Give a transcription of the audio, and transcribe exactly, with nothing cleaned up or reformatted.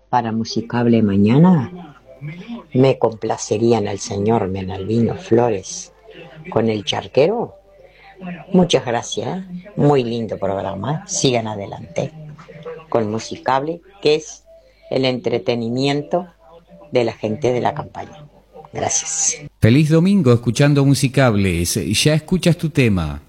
para Musicable mañana, me complacerían el señor Menalvino Flores con El Charquero. Muchas gracias, ¿eh? Muy lindo programa, sigan adelante con Musicable, que es el entretenimiento de la gente de la campaña. Gracias. Feliz domingo escuchando Musicables. Ya escuchas tu tema.